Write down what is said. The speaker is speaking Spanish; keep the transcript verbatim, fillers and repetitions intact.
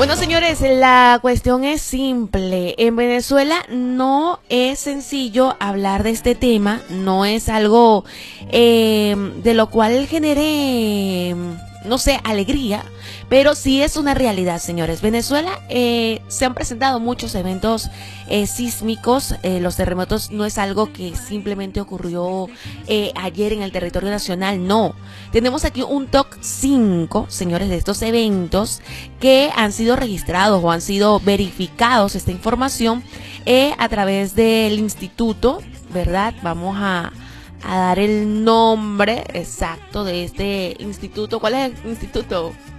Bueno, señores, la cuestión es simple. En Venezuela no es sencillo hablar de este tema, no es algo eh, de lo cual genere, no sé, alegría, pero sí es una realidad, señores. Venezuela eh, se han presentado muchos eventos eh, sísmicos. Eh, los terremotos no es algo que simplemente ocurrió eh, ayer en el territorio nacional, no. Tenemos aquí un top cinco, señores, de estos eventos que han sido registrados o han sido verificados, esta información, eh, a través del instituto, ¿verdad? Vamos a, a dar el nombre exacto de este instituto. ¿Cuál es el instituto?